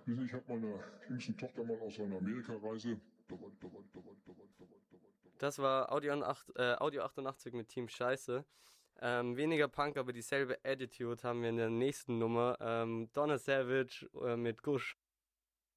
Ich habe meiner jüngsten Tochter mal aus einer Amerikareise. Das war Audio 88 mit Team Scheiße. Weniger Punk, aber dieselbe Attitude haben wir in der nächsten Nummer. Donna Savage mit Gush.